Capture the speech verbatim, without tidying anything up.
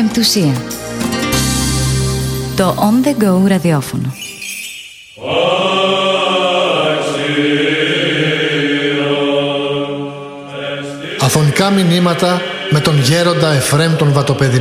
Πεμπτουσία. Το On The Go ραδιόφωνο. Αφωνικά μηνύματα με τον γέροντα Εφραίμ τον Βατοπέδη